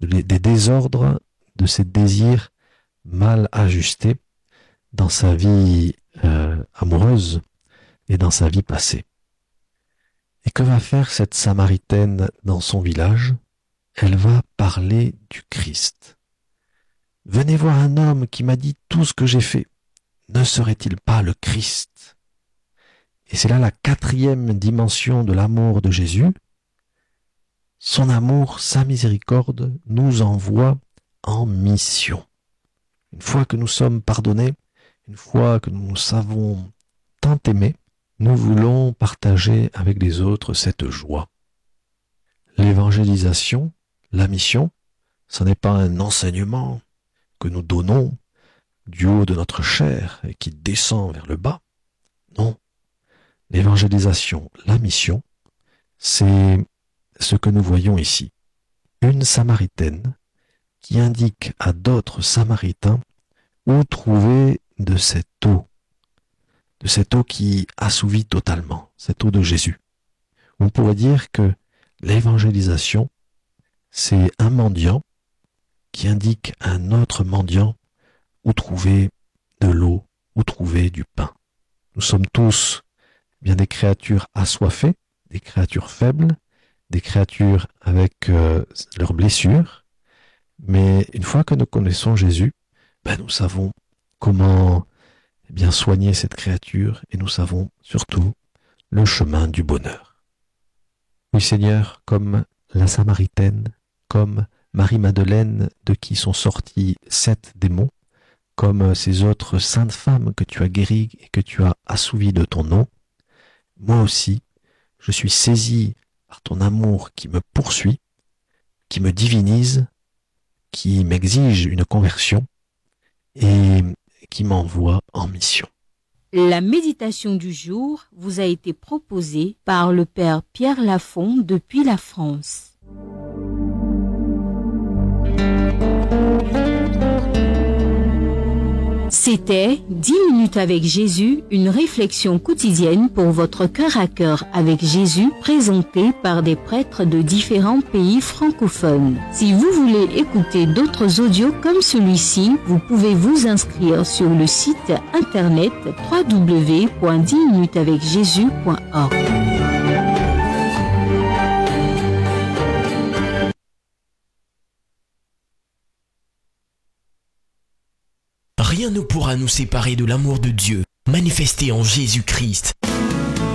des désordres, de ses désirs mal ajustés dans sa vie amoureuse et dans sa vie passée. Et que va faire cette Samaritaine dans son village? Elle va parler du Christ. Venez voir un homme qui m'a dit tout ce que j'ai fait. Ne serait-il pas le Christ? Et c'est là la quatrième dimension de l'amour de Jésus. Son amour, sa miséricorde nous envoie en mission. Une fois que nous sommes pardonnés, une fois que nous savons tant aimer, nous voulons partager avec les autres cette joie. L'évangélisation, la mission, ce n'est pas un enseignement que nous donnons du haut de notre chair et qui descend vers le bas. Non. L'évangélisation, la mission, c'est ce que nous voyons ici. Une Samaritaine qui indique à d'autres Samaritains où trouver de cette eau qui assouvit totalement, cette eau de Jésus. On pourrait dire que l'évangélisation, c'est un mendiant qui indique à un autre mendiant où trouver de l'eau, où trouver du pain. Nous sommes tous bien des créatures assoiffées, des créatures faibles, des créatures avec leurs blessures, mais une fois que nous connaissons Jésus, nous savons comment bien soigner cette créature et nous savons surtout le chemin du bonheur. Oui Seigneur, comme la Samaritaine, comme Marie-Madeleine de qui sont sortis 7 démons, comme ces autres saintes femmes que tu as guéries et que tu as assouvies de ton nom, moi aussi, je suis saisi par ton amour qui me poursuit, qui me divinise, qui m'exige une conversion et qui m'envoie en mission. La méditation du jour vous a été proposée par le Père Pierre Lafont depuis la France. C'était 10 minutes avec Jésus, une réflexion quotidienne pour votre cœur à cœur avec Jésus, présentée par des prêtres de différents pays francophones. Si vous voulez écouter d'autres audios comme celui-ci, vous pouvez vous inscrire sur le site internet www.10minutesavecjésus.org. Rien ne pourra nous séparer de l'amour de Dieu, manifesté en Jésus-Christ.